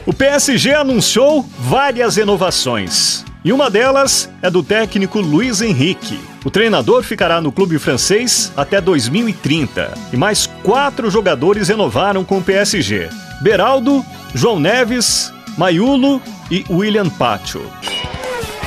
O PSG anunciou várias renovações. E uma delas é do técnico Luiz Henrique. O treinador ficará no clube francês até 2030. E mais 4 jogadores renovaram com o PSG: Beraldo, João Neves, Maiulo e William Pacho.